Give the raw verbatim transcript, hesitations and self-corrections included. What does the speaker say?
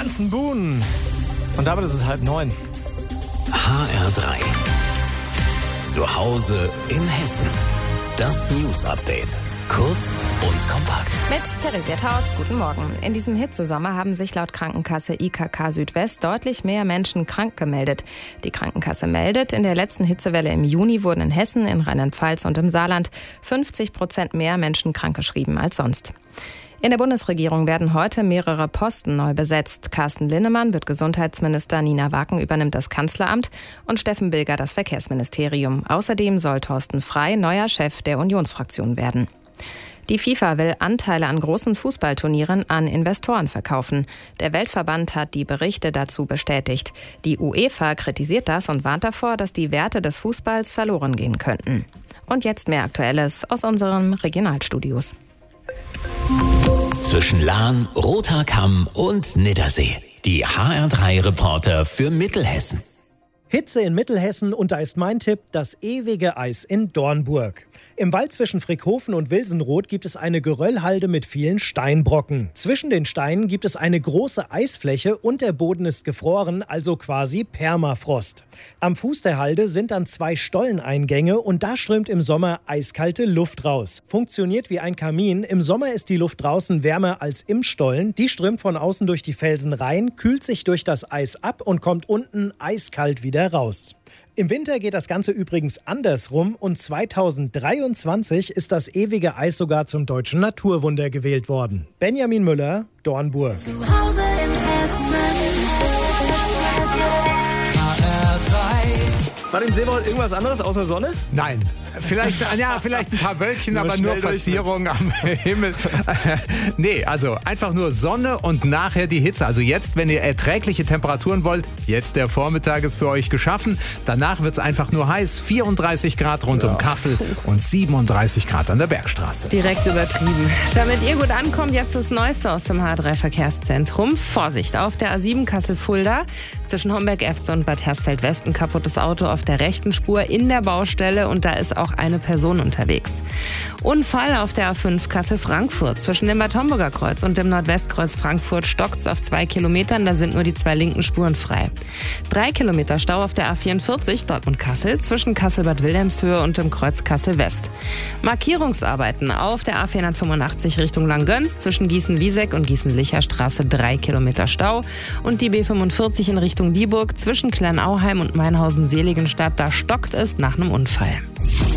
ganzen Buhnen. Und damit ist es halb neun. H R drei. Zu Hause in Hessen. Das News Update. Kurz und kompakt. Mit Theresia Tautz, guten Morgen. In diesem Hitzesommer haben sich laut Krankenkasse I K K Südwest deutlich mehr Menschen krank gemeldet. Die Krankenkasse meldet, in der letzten Hitzewelle im Juni wurden in Hessen, in Rheinland-Pfalz und im Saarland fünfzig Prozent mehr Menschen krankgeschrieben als sonst. In der Bundesregierung werden heute mehrere Posten neu besetzt. Carsten Linnemann wird Gesundheitsminister, Nina Waken übernimmt das Kanzleramt und Steffen Bilger das Verkehrsministerium. Außerdem soll Thorsten Frey neuer Chef der Unionsfraktion werden. Die FIFA will Anteile an großen Fußballturnieren an Investoren verkaufen. Der Weltverband hat die Berichte dazu bestätigt. Die UEFA kritisiert das und warnt davor, dass die Werte des Fußballs verloren gehen könnten. Und jetzt mehr Aktuelles aus unseren Regionalstudios. Zwischen Lahn, Roter Kamm und Niddersee. Die H R drei Reporter für Mittelhessen. Hitze in Mittelhessen und da ist mein Tipp, das ewige Eis in Dornburg. Im Wald zwischen Frickhofen und Wilsenroth gibt es eine Geröllhalde mit vielen Steinbrocken. Zwischen den Steinen gibt es eine große Eisfläche und der Boden ist gefroren, also quasi Permafrost. Am Fuß der Halde sind dann zwei Stolleneingänge und da strömt im Sommer eiskalte Luft raus. Funktioniert wie ein Kamin. Im Sommer ist die Luft draußen wärmer als im Stollen. Die strömt von außen durch die Felsen rein, kühlt sich durch das Eis ab und kommt unten eiskalt wieder raus. Im Winter geht das Ganze übrigens andersrum und zweitausenddreiundzwanzig ist das ewige Eis sogar zum deutschen Naturwunder gewählt worden. Benjamin Müller, Dornburg. Zu Hause in Hessen. H R drei. Martin Seewold, irgendwas anderes außer Sonne? Nein. Vielleicht, ja, vielleicht ein paar Wölkchen, aber nur Verzierungen am Himmel. Nee, also einfach nur Sonne und nachher die Hitze. Also jetzt, wenn ihr erträgliche Temperaturen wollt, jetzt der Vormittag ist für euch geschaffen. Danach wird es einfach nur heiß. vierunddreißig Grad rund um Kassel und siebenunddreißig Grad an der Bergstraße. Direkt übertrieben. Damit ihr gut ankommt, jetzt das Neueste aus dem H R drei Verkehrszentrum. Vorsicht, auf der A sieben Kassel-Fulda zwischen Homberg-Efze und Bad Hersfeld-West ein kaputtes Auto auf der rechten Spur in der Baustelle und da ist auch eine Person unterwegs. Unfall auf der A fünf Kassel-Frankfurt. Zwischen dem Bad Homburger Kreuz und dem Nordwestkreuz Frankfurt stockt's auf zwei Kilometern. Da sind nur die zwei linken Spuren frei. Drei Kilometer Stau auf der A vierundvierzig Dortmund-Kassel zwischen Kassel-Bad Wilhelmshöhe und dem Kreuz Kassel-West. Markierungsarbeiten auf der A vierhundertfünfundachtzig Richtung Langgöns zwischen Gießen-Wieseck und Gießen-Licher Straße drei Kilometer Stau und die B fünfundvierzig in Richtung Dieburg zwischen Kleinauheim und Meinhausen-Seligenstadt. Da stockt es nach einem Unfall.